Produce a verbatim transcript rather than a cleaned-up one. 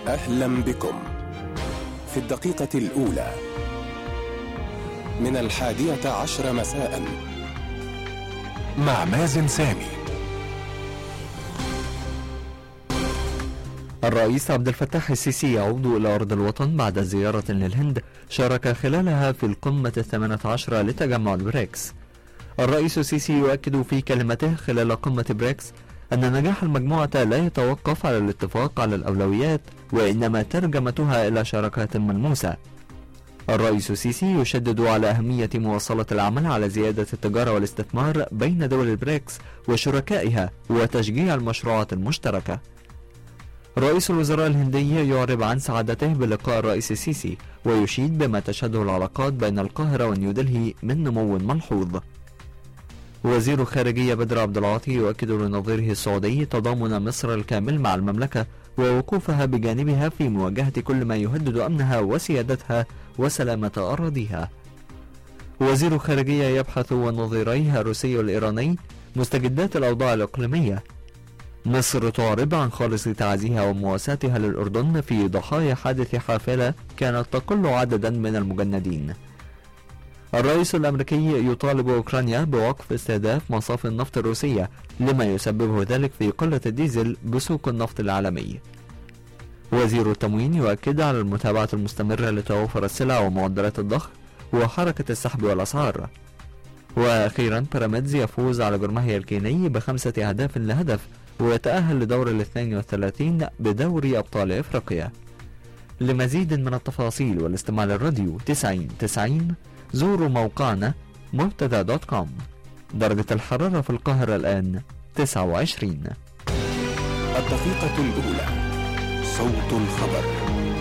أهلا بكم في الدقيقة الأولى من الحادية عشر مساء مع مازن سامي. الرئيس عبد الفتاح السيسي يعود إلى أرض الوطن بعد زيارة للهند شارك خلالها في القمة الثامنة عشرة لتجمع البريكس. الرئيس السيسي يؤكد في كلمته خلال قمة بريكس أن نجاح المجموعة لا يتوقف على الاتفاق على الأولويات، وإنما ترجمتها إلى شراكات ملموسة. الرئيس السيسي يشدد على أهمية مواصلة العمل على زيادة التجارة والاستثمار بين دول البريكس وشركائها وتشجيع المشروعات المشتركة. رئيس الوزراء الهندي يعرب عن سعادته بلقاء الرئيس السيسي ويشيد بما تشهده العلاقات بين القاهرة ونيودلهي من نمو ملحوظ. وزير الخارجية بدر عبد العاطي يؤكد لنظيره السعودي تضامن مصر الكامل مع المملكة ووقوفها بجانبها في مواجهة كل ما يهدد أمنها وسيادتها وسلامة أراضيها. وزير الخارجية يبحث ونظيريها الروسي والإيراني مستجدات الأوضاع الإقليمية. مصر تعرب عن خالص تعزيها ومواساتها للأردن في ضحايا حادث حافلة كانت تقل عددا من المجندين. الرئيس الأمريكي يطالب أوكرانيا بوقف استهداف مصافي النفط الروسية لما يسببه ذلك في قلة الديزل بسوق النفط العالمي. وزير التموين يؤكد على المتابعة المستمرة لتوافر السلع ومعدلات الضخ وحركة السحب والأسعار. وأخيرا بيراميدز يفوز على جرماهيا الكيني بخمسة أهداف لهدف ويتأهل لدور الاثنين والثلاثين بدوري أبطال إفريقيا. لمزيد من التفاصيل والاستماع للراديو تسعين تسعين زوروا موقعنا مبتدا دوت كوم. درجة الحرارة في القاهرة الآن تسعة وعشرين. الدقيقة الأولى، صوت الخبر.